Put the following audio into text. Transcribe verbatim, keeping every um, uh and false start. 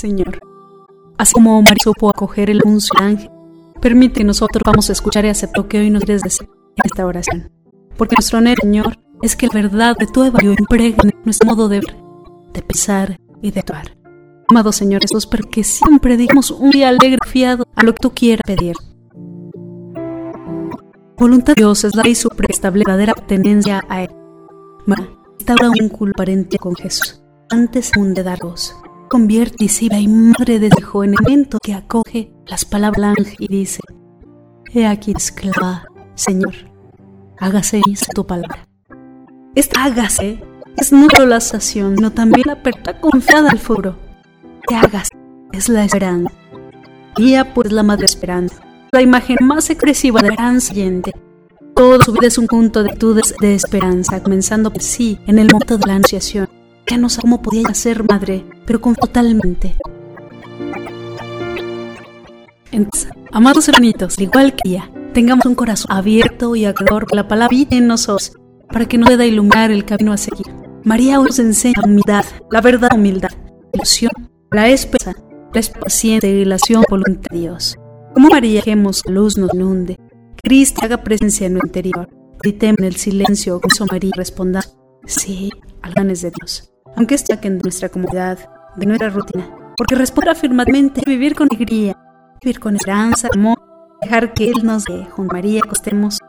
Señor. Así como María supo acoger el anuncio del ángel, permite que nosotros vamos a escuchar y aceptar lo que hoy nos quieres decir en esta oración. Porque nuestro anhelo, Señor, es que la verdad de tu evangelio impregne nuestro modo de ver, de pensar y de actuar. Amado Señor Jesús, para que siempre digamos un día alegre y fiado a lo que tú quieras pedir. Voluntad de Dios es la ley suprema que establece verdadera pertenencia a Él. María instaura un vínculo parental con Jesús. Antes aún de dar voz, convierte discípula y madre de Hijo en el momento que acoge las palabras del ángel y dice: He aquí esclava, Señor, hágase en mí tu palabra. Esta hágase es no solo la sación, sino también la apertura confiada al futuro. Que hagas es la esperanza. Ella pues la madre esperanza, la imagen más expresiva de la gran siguiente. Toda su vida es un conjunto de actitudes de esperanza, comenzando por sí en el momento de la anunciación. Ya no sabe cómo podía ser madre, pero con totalmente. Entonces, amados hermanitos, igual que ella, tengamos un corazón abierto y acogedor por la palabra vida en nosotros, para que nos pueda iluminar el camino a seguir. María nos enseña la humildad, la verdad humildad, la ilusión, la esperanza, la paciente y la acción voluntad de Dios. Como María, dejemos que la luz nos inunde, que Cristo haga presencia en nuestro interior. Gritemos en el silencio, con eso María responda sí a los planes de Dios. Aunque esto saquen de nuestra comodidad, de nuestra rutina, porque responder afirmativamente, vivir con alegría, vivir con esperanza, amor, dejar que Él nos dé. Junto a María acostemos